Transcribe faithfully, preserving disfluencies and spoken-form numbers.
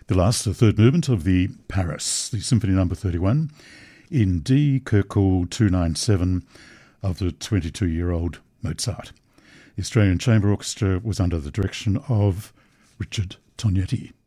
The last, the third movement of the Paris, the Symphony Number thirty-one, in D, Kirkle two ninety-seven of the twenty-two-year-old Mozart. The Australian Chamber Orchestra was under the direction of Richard Tognetti.